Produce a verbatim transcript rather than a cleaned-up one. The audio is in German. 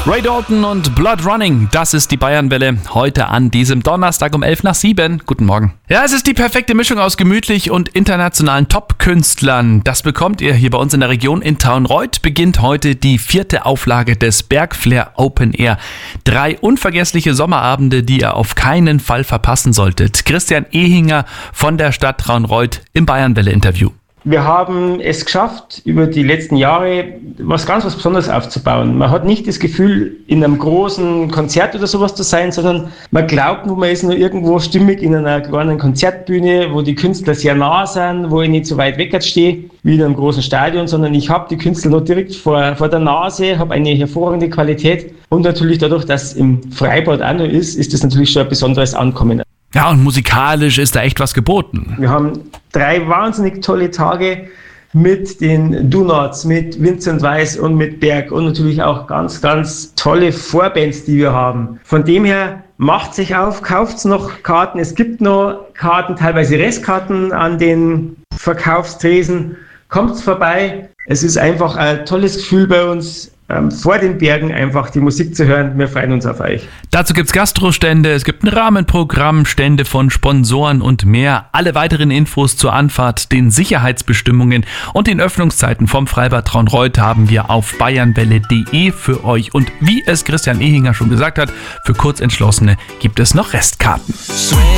Ray Dalton und Blood Running, das ist die Bayernwelle, heute an diesem Donnerstag um elf nach sieben. Guten Morgen. Ja, es ist die perfekte Mischung aus gemütlich und internationalen Top-Künstlern. Das bekommt ihr hier bei uns in der Region. In Traunreut beginnt heute die vierte Auflage des Bergflair Open Air. Drei unvergessliche Sommerabende, die ihr auf keinen Fall verpassen solltet. Christian Ehinger von der Stadt Traunreut im Bayernwelle-Interview. Wir haben es geschafft, über die letzten Jahre was ganz was Besonderes aufzubauen. Man hat nicht das Gefühl, in einem großen Konzert oder sowas zu sein, sondern man glaubt, man ist nur irgendwo stimmig in einer kleinen Konzertbühne, wo die Künstler sehr nah sind, wo ich nicht so weit weg stehe, wie in einem großen Stadion, sondern ich habe die Künstler noch direkt vor, vor der Nase, habe eine hervorragende Qualität und natürlich dadurch, dass es im Freibad auch noch ist, ist das natürlich schon ein besonderes Ankommen. Ja, und musikalisch ist da echt was geboten. Wir haben drei wahnsinnig tolle Tage mit den Donuts, mit Vincent Weiss und mit Berg und natürlich auch ganz, ganz tolle Vorbands, die wir haben. Von dem her, macht sich auf, kauft noch Karten. Es gibt noch Karten, teilweise Restkarten an den Verkaufstresen. Kommt vorbei. Es ist einfach ein tolles Gefühl bei uns, ähm, vor den Bergen einfach die Musik zu hören. Wir freuen uns auf euch. Dazu gibt's Gastrostände, es gibt ein Rahmenprogramm, Stände von Sponsoren und mehr. Alle weiteren Infos zur Anfahrt, den Sicherheitsbestimmungen und den Öffnungszeiten vom Freibad Traunreut haben wir auf bayernwelle punkt de für euch. Und wie es Christian Ehinger schon gesagt hat, für Kurzentschlossene gibt es noch Restkarten.